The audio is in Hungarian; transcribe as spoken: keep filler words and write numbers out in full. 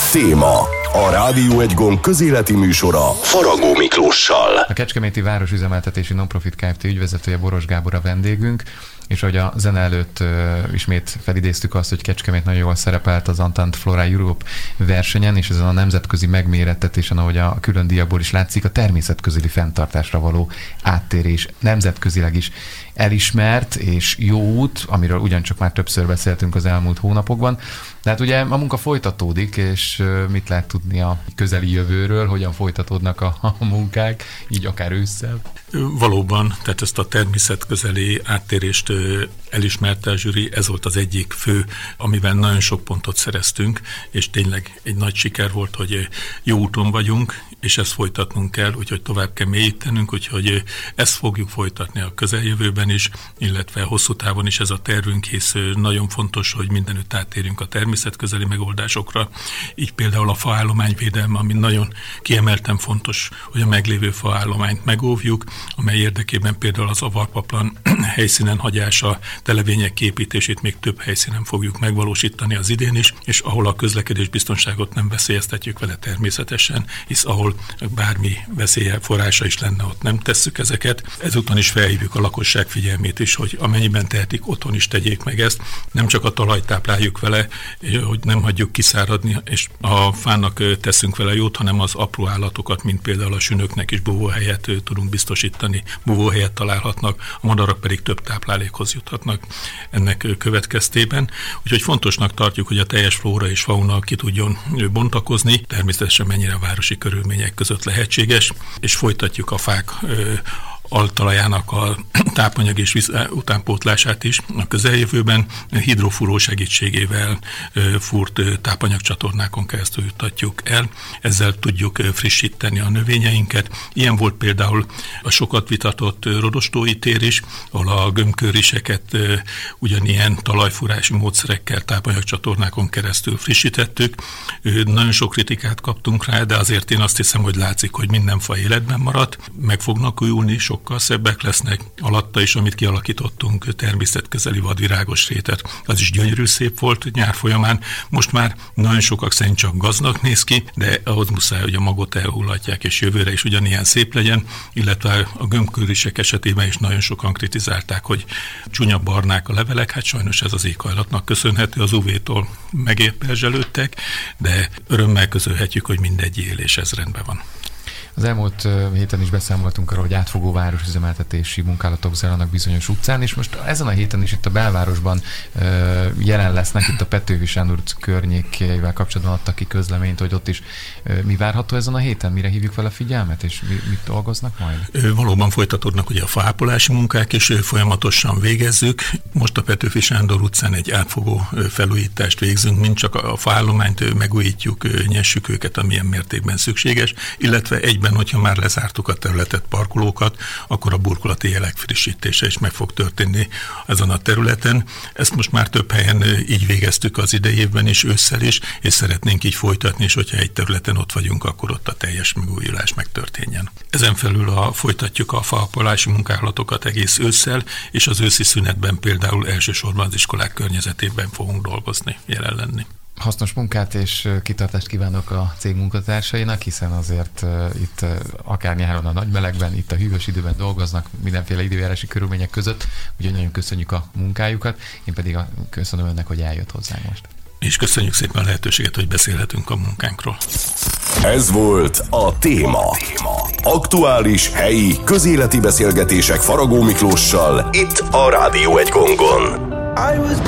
Téma. A Rádió egy gomb közéleti műsora Faragó Miklóssal. A Kecskeméti Városüzemeltetési Nonprofit Kft. Ügyvezetője Boros Gábor a vendégünk, és ahogy a zene előtt uh, ismét felidéztük azt, hogy Kecskemét nagyon jól szerepelt az Antant Flora Europe versenyen, és ezen a nemzetközi megmérettetésen, ahogy a külön díjakból is látszik, a természetközeli fenntartásra való áttérés nemzetközileg is elismert és jó út, amiről ugyancsak már többször beszéltünk az elmúlt hónapokban. De hát ugye a munka folytatódik, és mit lehet tudni a közeli jövőről, hogyan folytatódnak a, a munkák, így akár ősszel? Valóban, tehát ezt a természetközeli áttérést elismerte a zsűri, ez volt az egyik fő, amiben nagyon sok pontot szereztünk, és tényleg egy nagy siker volt, hogy jó úton vagyunk, és ezt folytatnunk kell, úgyhogy tovább kell mélyítenünk, úgyhogy ezt fogjuk folytatni a közeljövőben is, illetve hosszú távon is ez a tervünk, hisz nagyon fontos, hogy mindenütt átérjünk a természetközeli megoldásokra. Így például a faállományvédelme, ami nagyon kiemelten fontos, hogy a meglévő faállományt megóvjuk, amely érdekében például az avarpaplan helyszínen hagyása, televények képítését még több helyszínen fogjuk megvalósítani az idén is, és ahol a közlekedésbiztonságot nem veszélyeztetjük vele természetesen, hisz ahol bármi veszélye forrása is lenne, ott nem tesszük ezeket. Ezúton is felhívjuk a lakosság figyelmét is, hogy amennyiben tehetik, otthon is tegyék meg ezt. Nem csak a talajt tápláljuk vele, hogy nem hagyjuk kiszáradni, és a fának teszünk vele jót, hanem az apró állatokat, mint például a sünöknek is búvóhelyet tudunk biztosítani, búvóhelyet találhatnak, a madarak pedig több táplálékhoz juthatnak ennek következtében. Úgyhogy fontosnak tartjuk, hogy a teljes flóra és fauna ki tudjon bontakozni, természetesen mennyire a városi körülmények között lehetséges, és folytatjuk a fák altalajának a tápanyag és víz utánpótlását is a közeljövőben hidrofúró segítségével fúrt tápanyagcsatornákon keresztül juttatjuk el. Ezzel tudjuk frissíteni a növényeinket. Ilyen volt például a sokat vitatott Rodostói tér is, ahol a gömbköriseket ugyanilyen talajfúrási módszerekkel tápanyagcsatornákon keresztül frissítettük. Nagyon sok kritikát kaptunk rá, de azért én azt hiszem, hogy látszik, hogy minden fa életben maradt, meg fognak újulni, sokkal szebbek lesznek. Alatta is, amit kialakítottunk, természetközeli vadvirágos rétet, az is gyönyörű szép volt nyár folyamán. Most már nagyon sokak szerint csak gaznak néz ki, de ahhoz muszáj, hogy a magot elhullatják, és jövőre is ugyanilyen szép legyen, illetve a gömbkörisek esetében is nagyon sokan kritizálták, hogy csúnya barnák a levelek, hát sajnos ez az éghajlatnak köszönhető, az u vé-tól megérperzselődtek, de örömmel közölhetjük, hogy mindegy él, és ez rendben van. Az elmúlt héten is beszámoltunk arról, hogy átfogó városüzemeltetési munkálatok zajlanak bizonyos utcán, és most ezen a héten is itt a belvárosban jelen lesznek, itt a Petőfi Sándor környékével kapcsolatban adtak ki közleményt, hogy ott is mi várható ezen a héten, mire hívjuk fel a figyelmet, és mit dolgoznak majd? Valóban folytatódnak ugye a faápolási munkák, és folyamatosan végezzük. Most a Petőfi Sándor utcán egy átfogó felújítást végzünk, mint csak a faállományt megújítjuk, nyessük őket, amilyen mértékben szükséges, illetve egyben, hogyha már lezártuk a területet, parkolókat, akkor a burkolati jelek frissítése is meg fog történni ezen a területen. Ezt most már több helyen így végeztük az idei évben is, ősszel is, és szeretnénk így folytatni, és hogyha egy területen ott vagyunk, akkor ott a teljes megújulás megtörténjen. Ezen felül a, folytatjuk a faápolási munkálatokat egész ősszel, és az őszi szünetben például elsősorban az iskolák környezetében fogunk dolgozni, jelen lenni. Hasznos munkát és kitartást kívánok a cég munkatársainak, hiszen azért uh, itt uh, akár nyáron a nagy melegben, itt a hűvös időben dolgoznak mindenféle időjárási körülmények között, úgyhogy nagyon köszönjük a munkájukat, én pedig a, köszönöm önnek, hogy eljött hozzánk most. És köszönjük szépen a lehetőséget, hogy beszélhetünk a munkánkról. Ez volt a Téma. Aktuális, helyi, közéleti beszélgetések Faragó Miklóssal, itt a Rádió egy gongon.